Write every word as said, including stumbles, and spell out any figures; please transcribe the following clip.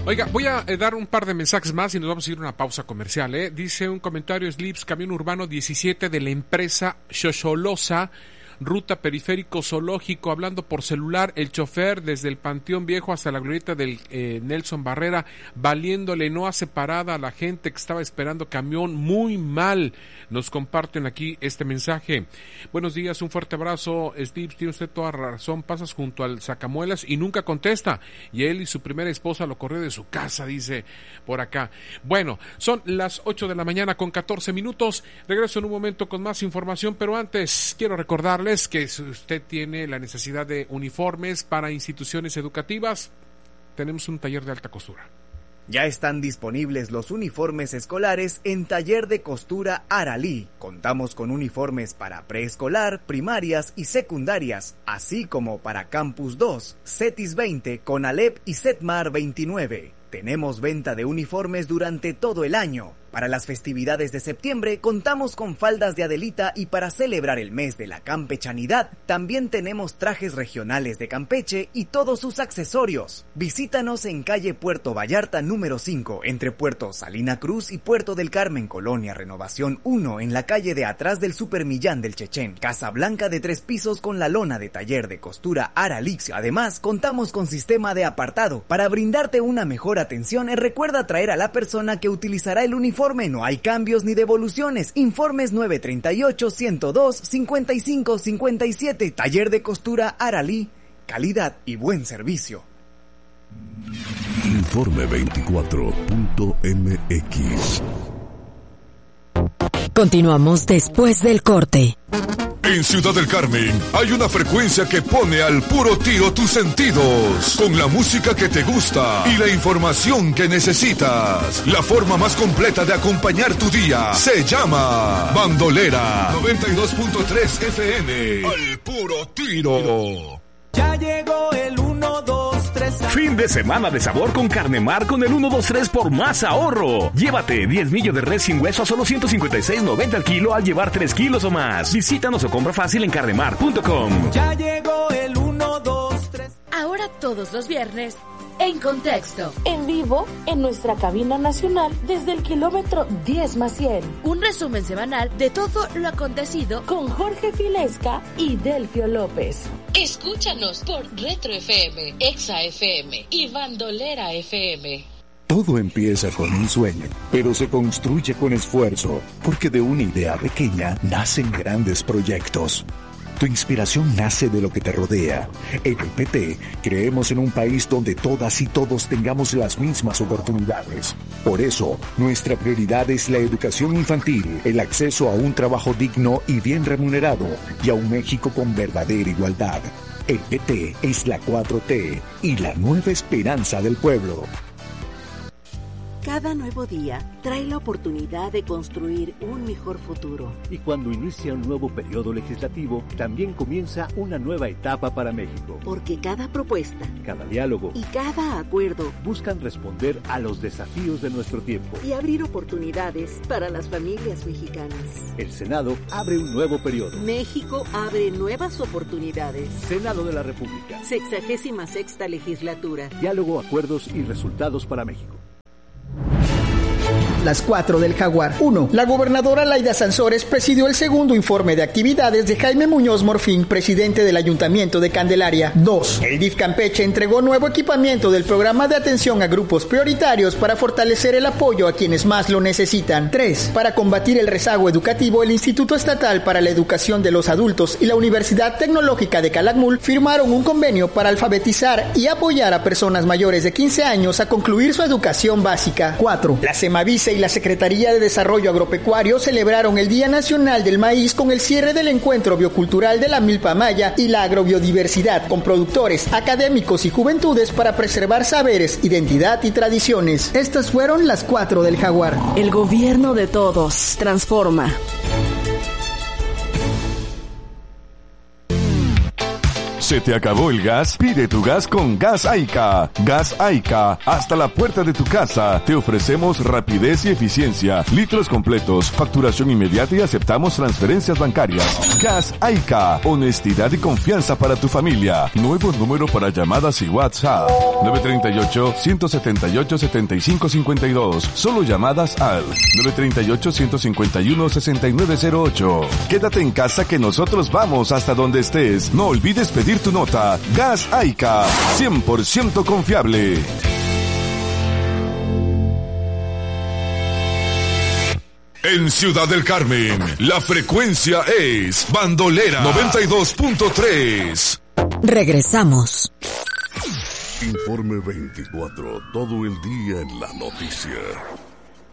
Oiga, voy a eh, dar un par de mensajes más y nos vamos a ir a una pausa comercial. ¿eh? Dice un comentario, Slips, camión urbano diecisiete de la empresa Xoxolosa, ruta periférico zoológico, hablando por celular, el chofer desde el Panteón Viejo hasta la glorieta del eh, Nelson Barrera, valiéndole, no hace parada a la gente que estaba esperando camión, muy mal. Nos comparten aquí este mensaje. Buenos días, un fuerte abrazo, Steve, tiene usted toda razón, pasas junto al Sacamuelas y nunca contesta, y él y su primera esposa lo corrió de su casa, dice por acá. Bueno, son las ocho de la mañana con catorce minutos, regreso en un momento con más información, pero antes quiero recordarle que si usted tiene la necesidad de uniformes para instituciones educativas, tenemos un taller de alta costura. Ya están disponibles los uniformes escolares en Taller de Costura Aralí. Contamos con uniformes para preescolar, primarias y secundarias, así como para Campus dos, CETIS veinte, CONALEP y CETMAR veintinueve. Tenemos venta de uniformes durante todo el año. Para las festividades de septiembre contamos con faldas de Adelita y para celebrar el mes de la campechanidad también tenemos trajes regionales de Campeche y todos sus accesorios. Visítanos en calle Puerto Vallarta número cinco, entre Puerto Salina Cruz y Puerto del Carmen, Colonia Renovación uno, en la calle de atrás del Supermillán del Chechén. Casa blanca de tres pisos con la lona de Taller de Costura Aralix. Además, contamos con sistema de apartado. Para brindarte una mejor atención, recuerda traer a la persona que utilizará el uniforme. No hay cambios ni devoluciones. Informes nueve treinta y ocho, ciento dos, cincuenta y cinco cincuenta y siete. Taller de Costura Aralí. Calidad y buen servicio. Informe veinticuatro punto m x. Continuamos después del corte. En Ciudad del Carmen hay una frecuencia que pone al puro tiro tus sentidos, con la música que te gusta y la información que necesitas. La forma más completa de acompañar tu día se llama Bandolera noventa y dos punto tres F M. Al puro tiro. Ya llegó el uno, dos, tres. Fin de semana de sabor con Carnemar con el uno, dos, tres por más ahorro. Llévate diez millos de res sin hueso a solo ciento cincuenta y seis noventa al kilo al llevar tres kilos o más. Visítanos o compra fácil en carnemar punto com. Ya llegó el uno, dos, tres. Ahora todos los viernes, En Contexto. En vivo, en nuestra cabina nacional, desde el kilómetro diez más cien. Un resumen semanal de todo lo acontecido con Jorge Filesca y Delfio López. Escúchanos por Retro F M, Exa F M y Bandolera F M. Todo empieza con un sueño, pero se construye con esfuerzo, porque de una idea pequeña nacen grandes proyectos. Tu inspiración nace de lo que te rodea. En el P T creemos en un país donde todas y todos tengamos las mismas oportunidades. Por eso, nuestra prioridad es la educación infantil, el acceso a un trabajo digno y bien remunerado, y a un México con verdadera igualdad. El P T es la cuatro T y la nueva esperanza del pueblo. Cada nuevo día trae la oportunidad de construir un mejor futuro. Y cuando inicia un nuevo periodo legislativo, también comienza una nueva etapa para México. Porque cada propuesta, cada diálogo y cada acuerdo buscan responder a los desafíos de nuestro tiempo y abrir oportunidades para las familias mexicanas. El Senado abre un nuevo periodo. México abre nuevas oportunidades. Senado de la República. Sexagésima sexta legislatura. Diálogo, acuerdos y resultados para México. Las cuatro del Jaguar. uno. La gobernadora Laida Sansores presidió el segundo informe de actividades de Jaime Muñoz Morfín, presidente del Ayuntamiento de Candelaria. dos. El D I F Campeche entregó nuevo equipamiento del programa de atención a grupos prioritarios para fortalecer el apoyo a quienes más lo necesitan. tres. Para combatir el rezago educativo, el Instituto Estatal para la Educación de los Adultos y la Universidad Tecnológica de Calakmul firmaron un convenio para alfabetizar y apoyar a personas mayores de quince años a concluir su educación básica. cuatro. La Semavice y la Secretaría de Desarrollo Agropecuario celebraron el Día Nacional del Maíz con el cierre del encuentro biocultural de la Milpa Maya y la agrobiodiversidad, con productores, académicos y juventudes para preservar saberes, identidad y tradiciones. Estas fueron las cuatro del Jaguar. El gobierno de todos transforma. ¿Se te acabó el gas? Pide tu gas con Gas Aica. Gas Aica, hasta la puerta de tu casa. Te ofrecemos rapidez y eficiencia, litros completos, facturación inmediata y aceptamos transferencias bancarias. Gas Aica, honestidad y confianza para tu familia. Nuevo número para llamadas y WhatsApp. nueve tres ocho, uno siete ocho, siete cinco cinco dos. Solo llamadas al nueve tres ocho, uno cinco uno, seis nueve cero ocho. Quédate en casa que nosotros vamos hasta donde estés. No olvides pedir tu nota. Gas Aica, cien por ciento confiable. En Ciudad del Carmen, la frecuencia es Bandolera noventa y dos punto tres. Regresamos. Informe veinticuatro, todo el día en la noticia.